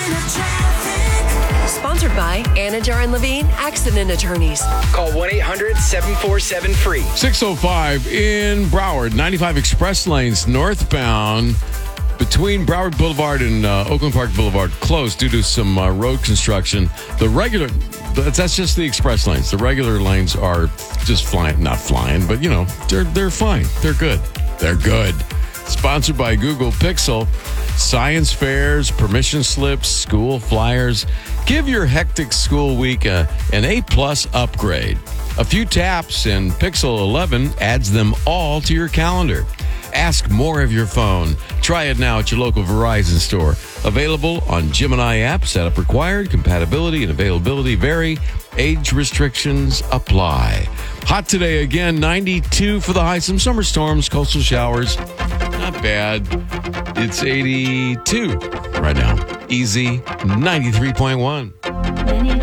Sponsored by Anajar and Levine Accident Attorneys. Call 1-800-747-FREE. 605 in Broward, 95 express lanes northbound between Broward Boulevard and Oakland Park Boulevard closed due to some road construction. That's just the express lanes. The regular lanes are just not flying, but they're fine. They're good. They're good. Sponsored by Google Pixel. Science fairs, permission slips, school flyers. Give your hectic school week an A+ upgrade. A few taps and Pixel 11 adds them all to your calendar. Ask more of your phone. Try it now at your local Verizon store. Available on Gemini app. Setup required. Compatibility and availability vary. Age restrictions apply. Hot today again. 92 for the high. Some summer storms, coastal showers. Not bad. It's 82 right now. Easy 93.1.